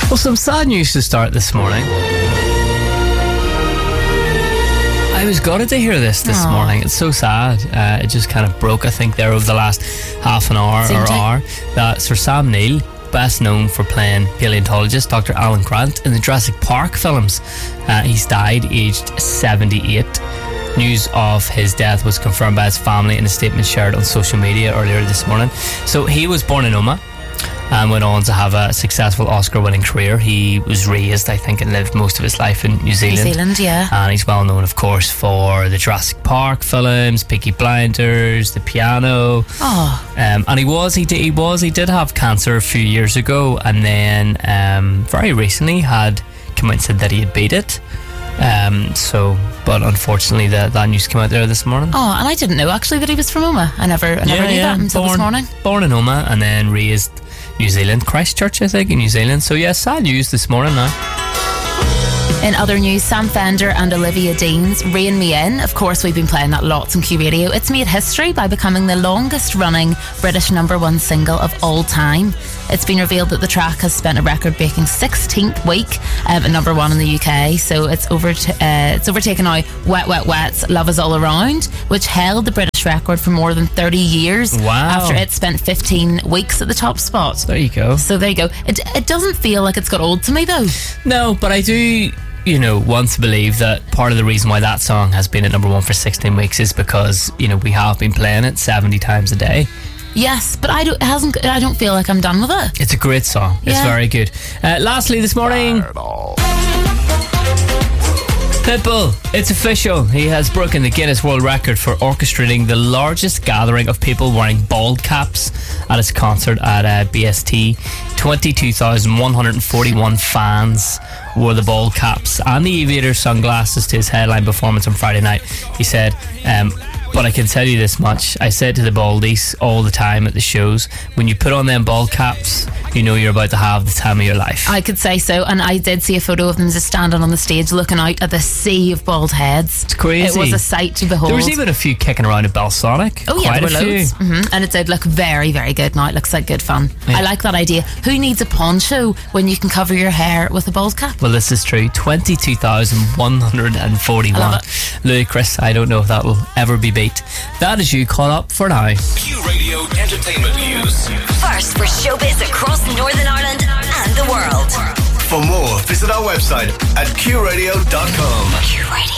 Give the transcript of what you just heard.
Well, some sad news to start this morning. I was gutted to hear this morning. It's so sad. It just kind of broke, I think, there over the last half an hour or hour, that Sir Sam Neill, best known for playing paleontologist Dr. Alan Grant in the Jurassic Park films, he's died aged 78. News of his death was confirmed by his family in a statement shared on social media earlier this morning. So he was born in Omagh and went on to have a successful Oscar-winning career. He was raised, I think, and lived most of his life in New Zealand. New Zealand, yeah. And he's well known, of course, for the Jurassic Park films, Peaky Blinders, The Piano. And he did have cancer a few years ago, and then very recently had come out and said that he had beat it. But unfortunately that news came out there this morning. Oh, and I didn't know actually that he was from Omagh. I never knew that until this morning. Born in Omagh and then raised New Zealand, Christchurch, I think, in New Zealand. So yeah, sad news this morning now. In other news, Sam Fender and Olivia Dean's Rein Me In. Of course, we've been playing that lots on Q Radio. It's made history by becoming the longest running British #1 single of all time. It's been revealed that the track has spent a record-breaking 16th week at #1 in the UK. So it's overtaken now Wet Wet Wet's Love Is All Around, which held the British record for more than 30 years. Wow. After it spent 15 weeks at the top spot. There you go. So there you go. It doesn't feel like it's got old to me though. No, but I do, want to believe that part of the reason why that song has been at #1 for 16 weeks is because, we have been playing it 70 times a day. Yes, but I don't feel like I'm done with it. It's a great song. Yeah. It's very good. Lastly this morning, Pitbull, it's official. He has broken the Guinness World Record for orchestrating the largest gathering of people wearing bald caps at his concert at BST. 22,141 fans wore the bald caps and the aviator sunglasses to his headline performance on Friday night. He said, but I can tell you this much. I said to the baldies all the time at the shows, when you put on them bald caps, you're about to have the time of your life. I could say so, and I did see a photo of them just standing on the stage looking out at the sea of bald heads. It's crazy. It was a sight to behold. There was even a few kicking around at Belsonic. Oh yeah, there were loads. And it did look very, very good now. It looks like good fun. Yeah. I like that idea. Who needs a poncho when you can cover your hair with a bald cap? Well, this is true. 22,141. Ludicrous. I don't know if that will ever be beat. That is you caught up for now. Q Radio Entertainment News. First for showbiz across Northern Ireland and the world. For more, visit our website at qradio.com. Q Radio.